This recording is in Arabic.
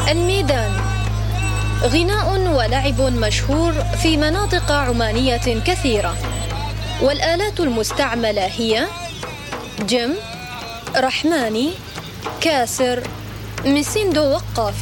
الميدان غناء ولعب مشهور في مناطق عمانية كثيرة، والآلات المستعملة هي جم، رحماني، كاسر، مسندو وقافي.